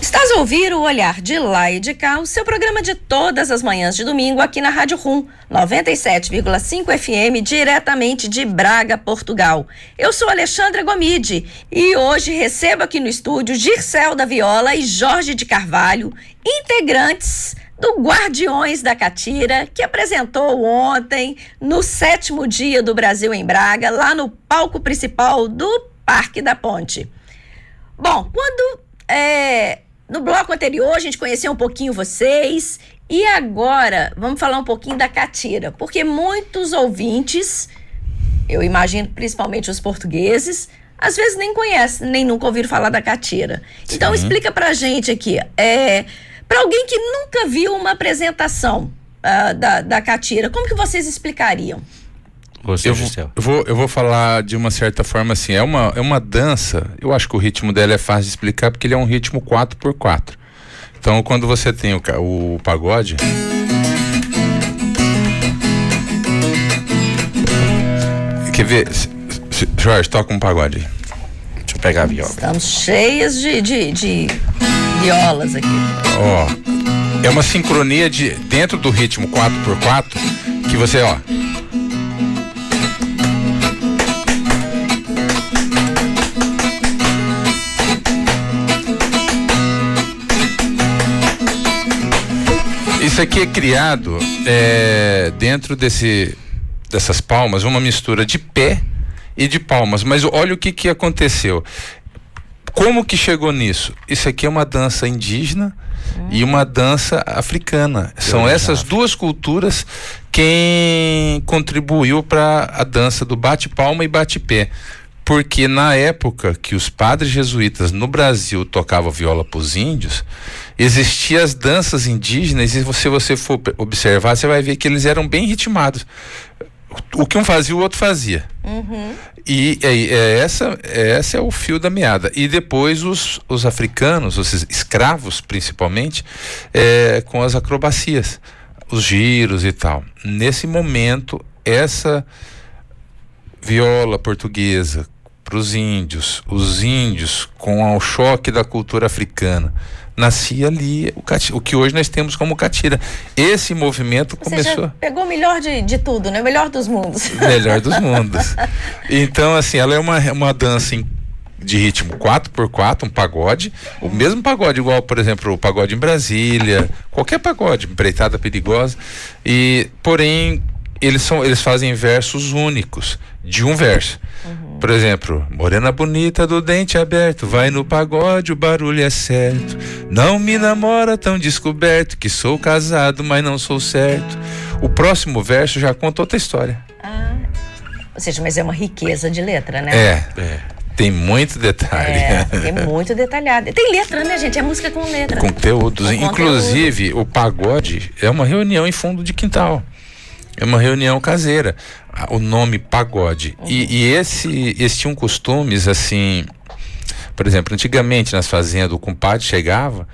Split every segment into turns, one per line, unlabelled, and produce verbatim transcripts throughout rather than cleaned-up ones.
Estás a ouvir o Olhar de Lá e de Cá, o seu programa de todas as manhãs de domingo aqui na Rádio Rum, noventa e sete vírgula cinco F M, diretamente de Braga, Portugal. Eu sou Alexandra Gomide e hoje recebo aqui no estúdio Gircel da Viola e Jorge de Carvalho, integrantes do Guardiões da Catira, que apresentou ontem, no sétimo dia do Brasil em Braga, lá no palco principal do Parque da Ponte. Bom, quando... É, no bloco anterior a gente conheceu um pouquinho vocês e agora vamos falar um pouquinho da catira, porque muitos ouvintes, eu imagino principalmente os portugueses, às vezes nem conhecem, nem nunca ouviram falar da catira. Sim. Então explica pra gente aqui, é, para alguém que nunca viu uma apresentação uh, da, da catira, como que vocês explicariam?
Eu vou, eu, vou, eu vou falar de uma certa forma assim, é uma, é uma dança, eu acho que o ritmo dela é fácil de explicar porque ele é um ritmo quatro por quatro. Então quando você tem o, o pagode, quer ver, Jorge, toca um pagode. Deixa eu pegar a viola.
Estamos cheias de, de, de violas aqui.
Ó, é uma sincronia de, dentro do ritmo quatro por quatro que você, ó, isso aqui é criado é, dentro desse, dessas palmas, uma mistura de pé e de palmas. Mas olha o que, que aconteceu. Como que chegou nisso? Isso aqui é uma dança indígena hum. e uma dança africana. Eu São essas já. duas culturas quem contribuiu para a dança do bate-palma e bate-pé. Porque na época que os padres jesuítas no Brasil tocavam viola para os índios, existiam as danças indígenas e se você for observar, você vai ver que eles eram bem ritmados. O que um fazia, o outro fazia. Uhum. E é, é, essa, é, essa é o fio da meada. E depois os, os africanos, os escravos principalmente, é, com as acrobacias, os giros e tal. Nesse momento, essa viola portuguesa para os índios, os índios com o choque da cultura africana, nascia ali o, cati, o que hoje nós temos como catira. Esse movimento Você começou...
já pegou o melhor de, de tudo, né? O melhor dos mundos.
Melhor dos mundos. Então, assim, ela é uma, uma dança em, de ritmo quatro por quatro, um pagode, o mesmo pagode, igual, por exemplo, o pagode em Brasília, qualquer pagode, empreitada perigosa, e, porém, eles, são, eles fazem versos únicos, de um verso. Uhum. Por exemplo, morena bonita do dente aberto, vai no pagode, o barulho é certo. Não me namora tão descoberto, que sou casado, mas não sou certo. O próximo verso já conta outra história.
Ah, ou seja, mas é uma riqueza de letra, né?
É, é. Tem muito detalhe.
É, tem muito detalhado. Tem letra, né, gente? É música com letra.
Conteúdos. Com Inclusive, conteúdo. O pagode é uma reunião em fundo de quintal. É uma reunião caseira. O nome pagode. Uhum. E, e esse, eles tinham costumes assim, por exemplo, antigamente nas fazendas o compadre chegava,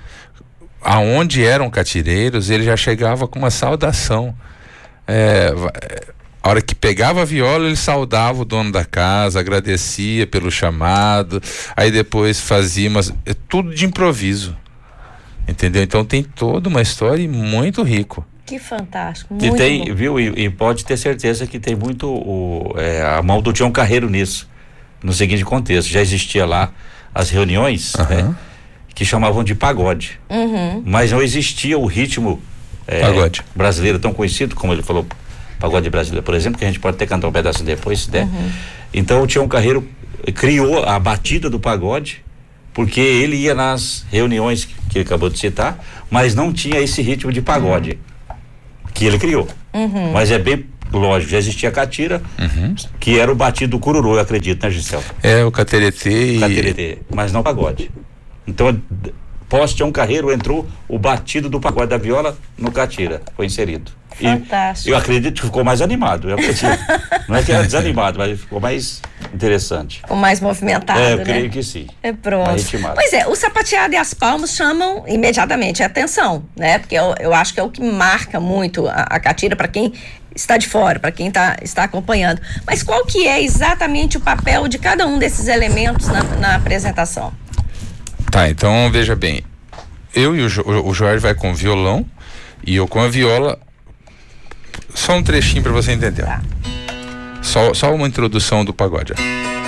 aonde eram catireiros, ele já chegava com uma saudação. É, a hora que pegava a viola, ele saudava o dono da casa, agradecia pelo chamado, aí depois fazia umas, é tudo de improviso. Entendeu? Então tem toda uma história muito rico.
Que fantástico, muito
e tem,
bom.
Viu, e, e pode ter certeza que tem muito o, é, a mão do Tião Carreiro nisso, no seguinte contexto, já existia lá as reuniões, uhum. né, que chamavam de pagode, uhum. mas não existia o ritmo é,
pagode
brasileiro tão conhecido, como ele falou, pagode brasileiro, por exemplo, que a gente pode até cantar um pedaço depois, se der. Uhum. Então o Tião Carreiro criou a batida do pagode, porque ele ia nas reuniões que, que ele acabou de citar, mas não tinha esse ritmo de pagode. Uhum. Que ele criou. Uhum. Mas é bem lógico, já existia a catira, uhum. que era o batido do cururu, eu acredito, né, Gisele?
É, o cateretê e...
Cateretê, mas não pagode. Então, pós-Tião Carreiro entrou o batido do pagode da viola no catira, foi inserido.
Fantástico.
E eu acredito que ficou mais animado. Eu acredito. Não é que era desanimado, mas ficou mais interessante.
Ficou mais movimentado,
É, eu
né?
creio que sim.
É pronto. Pois é, o sapateado e as palmas chamam imediatamente a atenção, né? Porque eu, eu acho que é o que marca muito a, a catira para quem está de fora, para quem tá, está acompanhando. Mas qual que é exatamente o papel de cada um desses elementos na, na apresentação?
Tá, então veja bem. eu e o, jo, o Jorge vai com o violão e eu com a viola. Só um trechinho para você entender. Tá. Só, só uma introdução do pagode.